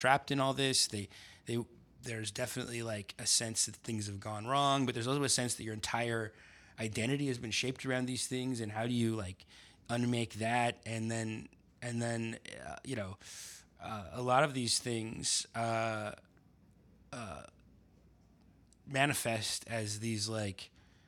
trapped in all this. They there's definitely like a sense that things have gone wrong, but there's also a sense that your entire identity has been shaped around these things, and how do you like unmake that? And then a lot of these things manifest as these like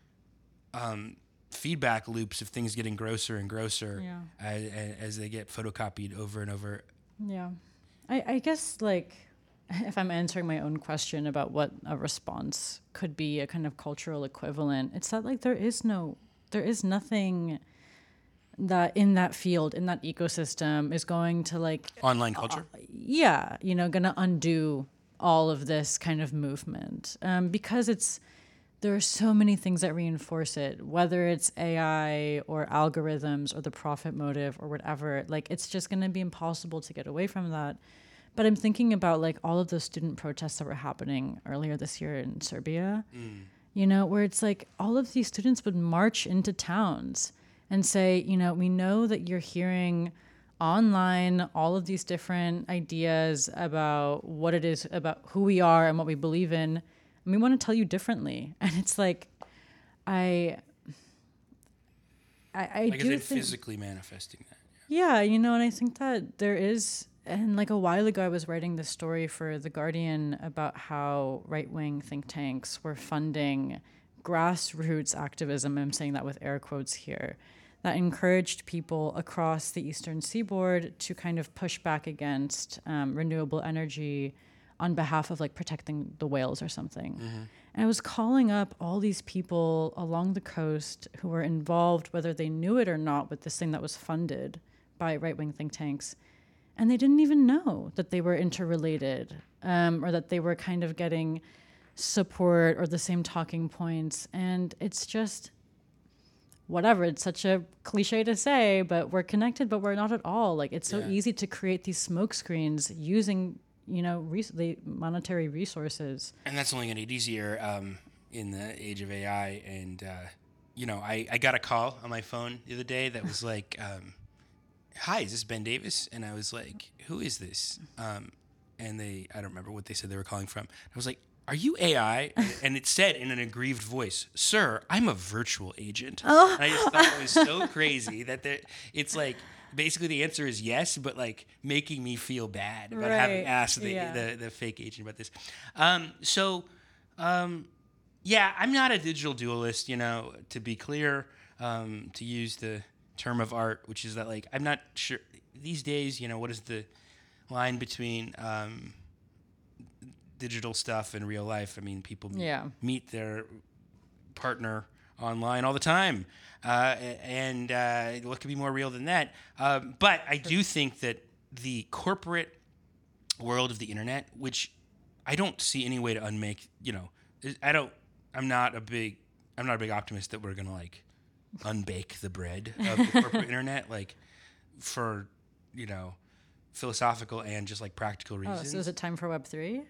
feedback loops of things getting grosser and grosser Yeah. as they get photocopied over and over. Yeah. I guess, like, if I'm answering my own question about what a response could be, a kind of cultural equivalent, it's that, like, there is nothing that in that field, in that ecosystem is going to, like, Online culture. yeah, gonna undo all of this kind of movement. Because there are so many things that reinforce it, whether it's AI or algorithms or the profit motive or whatever. Like, it's just going to be impossible to get away from that. But I'm thinking about, like, all of those student protests that were happening earlier this year in Serbia, where it's like all of these students would march into towns and say, we know that you're hearing online all of these different ideas about what it is, about who we are and what we believe in. And we want to tell you differently. And it's like, I Like do is it think, physically manifesting that? yeah, and I think that there is, and like a while ago, I was writing this story for The Guardian about how right-wing think tanks were funding grassroots activism, I'm saying that with air quotes here, that encouraged people across the eastern seaboard to kind of push back against renewable energy on behalf of like protecting the whales or something. And I was calling up all these people along the coast who were involved, whether they knew it or not, with this thing that was funded by right-wing think tanks. And they didn't even know that they were interrelated, or that they were kind of getting support or the same talking points. And it's just whatever. It's such a cliche to say, but we're connected, but we're not at all. Like, it's so easy to create these smoke screens using the monetary resources. And that's only going to get easier in the age of AI. And, I got a call on my phone the other day that was like, hi, is this Ben Davis? And I was like, who is this? And I don't remember what they said they were calling from. I was like, are you AI? And it said in an aggrieved voice, sir, I'm a virtual agent. Oh. And I just thought it was so crazy that it's like, basically the answer is yes, but like making me feel bad about having asked the fake agent about this. I'm not a digital dualist, to be clear, to use the term of art, which is that like, I'm not sure these days, what is the line between digital stuff and real life? I mean, people meet their partner online all the time. And what could be more real than that? But I do think that the corporate world of the internet, which I don't see any way to unmake, I'm not a big optimist that we're going to like unbake the bread of the corporate internet, like for, philosophical and just like practical reasons. Oh, so is it time for Web3?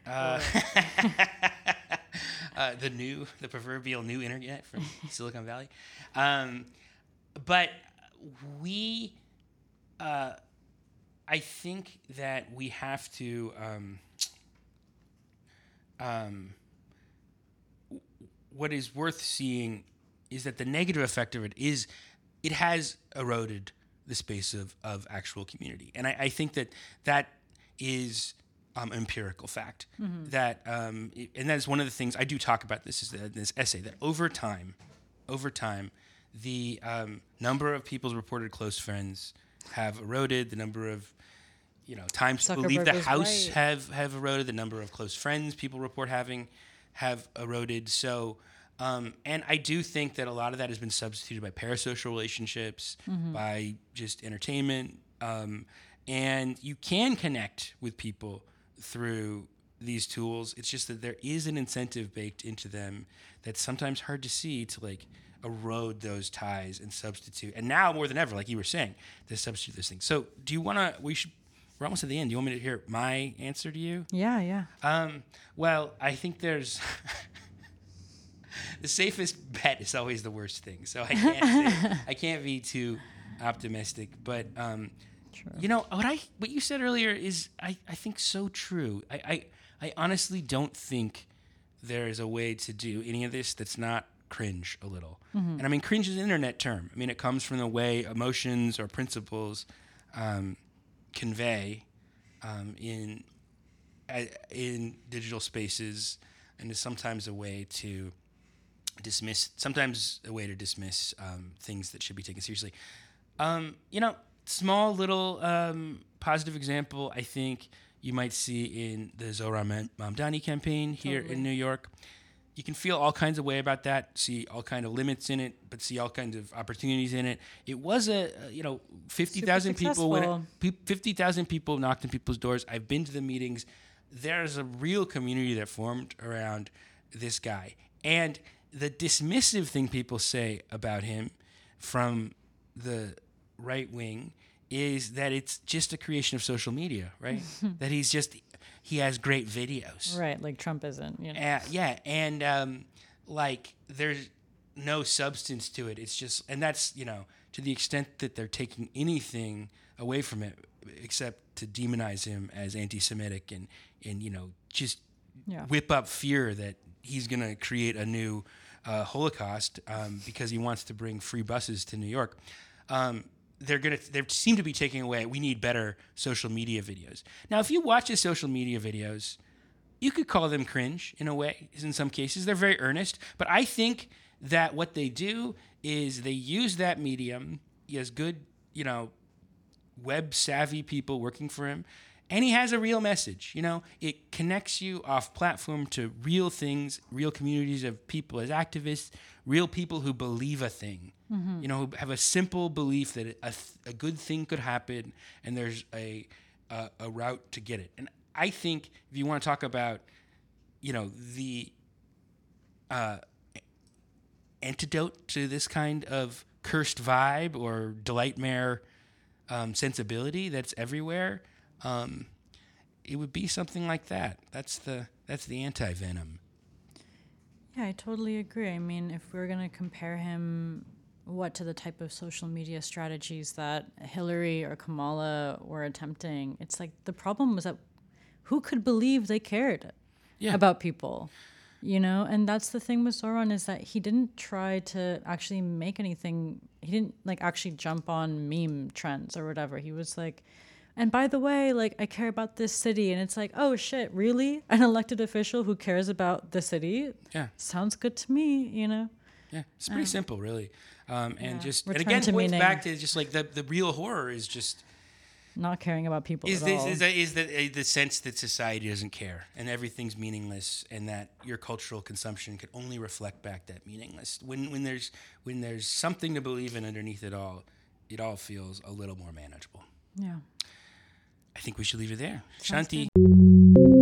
The proverbial new internet from Silicon Valley. But I think that we have to, what is worth seeing is that the negative effect of it has eroded the space of actual community. And I think that is empirical fact. That and that is one of the things I do talk about this essay, that over time, the number of people's reported close friends have eroded. The number of times people leave the house have eroded. The number of close friends people report having have eroded. So, and I do think that a lot of that has been substituted by parasocial relationships, by just entertainment, and you can connect with people through these tools. It's just that there is an incentive baked into them that's sometimes hard to see, to like erode those ties and substitute. And now more than ever, like you were saying, to substitute those things. So do you want to, we're almost at the end. Do you want me to hear my answer to you? Yeah. Well, I think there's, the safest bet is always the worst thing. So I can't be too optimistic, but Sure. You know, what you said earlier is, I think, so true. I honestly don't think there is a way to do any of this that's not cringe a little. And I mean, cringe is an internet term. I mean, it comes from the way emotions or principles convey in digital spaces, and is sometimes a way to dismiss things that should be taken seriously. You know, small little positive example, I think you might see in the Zohran Mamdani campaign here in New York. You can feel all kinds of way about that, see all kind of limits in it, but see all kinds of opportunities in it. It was 50,000 people. 50,000 people knocked on people's doors. I've been to the meetings. There's a real community that formed around this guy. And the dismissive thing people say about him from the right wing is that it's just a creation of social media, right? That he has great videos. Right, like Trump isn't, you know. Yeah, and like there's no substance to it. It's just, and that's, you know, to the extent that they're taking anything away from it except to demonize him as anti-Semitic and you know, just whip up fear that he's going to create a new Holocaust because he wants to bring free buses to New York. They seem to be taking away, we need better social media videos. Now, if you watch his social media videos, you could call them cringe in a way. In some cases, they're very earnest. But I think that what they do is they use that medium. He has good, you know, web savvy people working for him. And he has a real message, you know. It connects you off platform to real things, real communities of people as activists, real people who believe a thing, you know, who have a simple belief that a good thing could happen and there's a route to get it. And I think if you want to talk about, you know, the antidote to this kind of cursed vibe or delightmare sensibility that's everywhere, it would be something like that. That's the anti-venom. Yeah, I totally agree. I mean, if we're going to compare him to the type of social media strategies that Hillary or Kamala were attempting, it's like the problem was that who could believe they cared about people, you know? And that's the thing with Zohran, is that he didn't try to actually make anything. He didn't like actually jump on meme trends or whatever. He was like, and by the way, like, I care about this city. And it's like, oh shit, really? An elected official who cares about the city? Yeah. Sounds good to me, you know? Yeah, it's pretty simple, really. And again, points back to just like the real horror is just not caring about people is at all. Is the sense that society doesn't care and everything's meaningless, and that your cultural consumption can only reflect back that meaningless. When there's something to believe in underneath it all feels a little more manageable. Yeah. I think we should leave it there. Sounds Shanti. good.